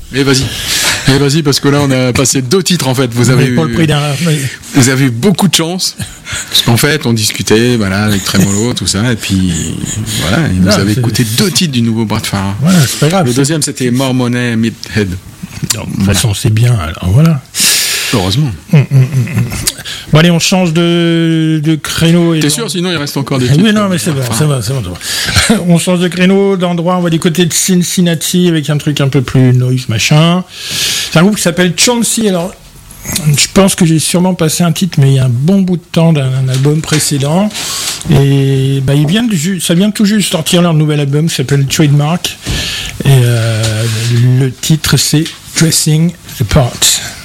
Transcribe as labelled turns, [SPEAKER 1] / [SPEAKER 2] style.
[SPEAKER 1] Et vas-y, parce que là, on a passé 2 titres, en fait. Vous avez eu beaucoup de chance. Parce qu'en fait, on discutait, voilà, avec Tremolo, tout ça, et puis, voilà, et vous avez écouté 2 titres du nouveau Brad Farah.
[SPEAKER 2] Voilà, c'est pas grave.
[SPEAKER 1] Le deuxième, c'était More Money, Meathead.
[SPEAKER 2] De toute façon, c'est bien, alors voilà.
[SPEAKER 1] Heureusement.
[SPEAKER 2] Bon, allez, on change de créneau.
[SPEAKER 1] T'es sûr, sinon il reste encore des titres.
[SPEAKER 2] Oui, non, mais c'est bon. On change de créneau, d'endroit, on va du côté de Cincinnati avec un truc un peu plus noise, machin. C'est un groupe qui s'appelle Chauncey. Alors, je pense que j'ai sûrement passé un titre, mais il y a un bon bout de temps d'un album précédent. Et bah, ça vient tout juste sortir leur nouvel album qui s'appelle Trademark. Et le titre, c'est Dressing the Part.